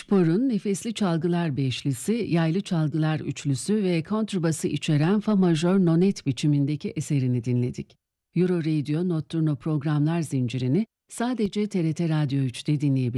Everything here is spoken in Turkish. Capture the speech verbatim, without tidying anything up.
Spor'un nefesli çalgılar beşlisi, yaylı çalgılar üçlüsü ve kontrbası içeren fa majör nonet biçimindeki eserini dinledik. Euro Radio Notturno programlar zincirini sadece T R T Radyo üçte dinleyebilirsiniz.